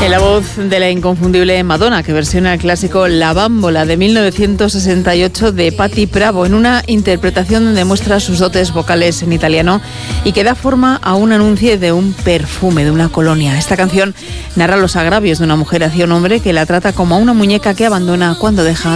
En la voz de la inconfundible Madonna, que versiona el clásico La Bambola de 1968 de Patti Bravo, en una interpretación donde muestra sus dotes vocales en italiano y que da forma a un anuncio de un perfume, de una colonia. Esta canción narra los agravios de una mujer hacia un hombre que la trata como a una muñeca que abandona cuando deja